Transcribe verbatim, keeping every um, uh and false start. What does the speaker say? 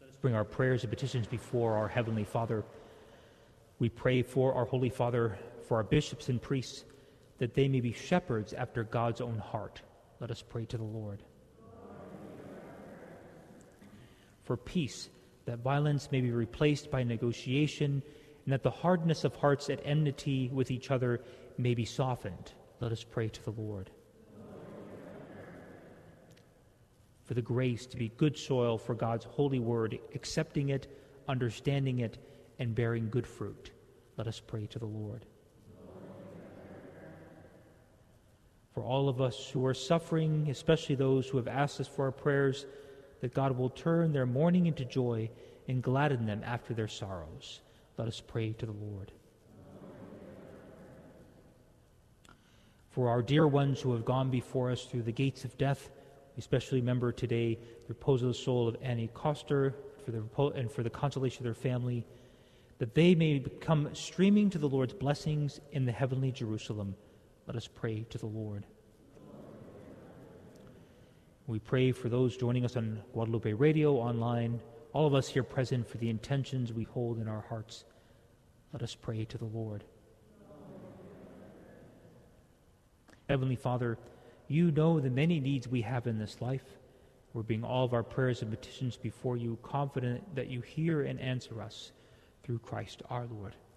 Bring our prayers and petitions before our Heavenly Father. We pray for our Holy Father, for our bishops and priests, that they may be shepherds after God's own heart. Let us pray to the Lord. For peace, that violence may be replaced by negotiation, and that the hardness of hearts at enmity with each other may be softened. Let us pray to the Lord. For the grace to be good soil for God's holy word, accepting it, understanding it, and bearing good fruit. Let us pray to the Lord. For all of us who are suffering, especially those who have asked us for our prayers, that God will turn their mourning into joy and gladden them after their sorrows. Let us pray to the Lord. For our dear ones who have gone before us through the gates of death, we especially remember today the repose of the soul of Annie Koster for the repo- and for the consolation of their family, that they may come streaming to the Lord's blessings in the heavenly Jerusalem. Let us pray to the Lord. We pray for those joining us on Guadalupe Radio, online, all of us here present for the intentions we hold in our hearts. Let us pray to the Lord. Heavenly Father, you know the many needs we have in this life. We bring all of our prayers and petitions before you, confident that you hear and answer us through Christ our Lord.